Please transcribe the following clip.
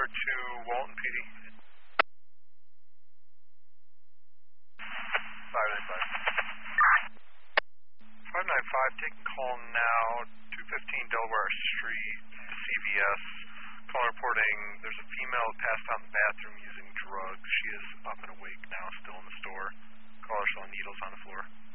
to Walton PD. 595, taking call now, 215 Delaware Street, CVS. Call reporting there's a female passed out in the bathroom using drugs. She is up and awake now, still in the store. Caller showing needles on the floor.